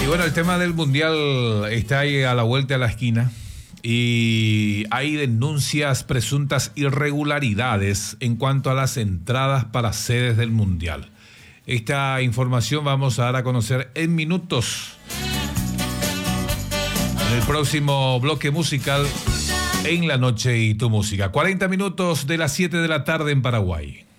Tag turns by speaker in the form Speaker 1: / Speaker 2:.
Speaker 1: bueno, el tema del Mundial está ahí a la vuelta de la esquina y hay denuncias presuntas irregularidades en cuanto a las entradas para sedes del Mundial. Esta información vamos a dar a conocer en minutos en el próximo bloque musical en La Noche y Tu Música. 40 minutos de las 7 de la tarde en Paraguay.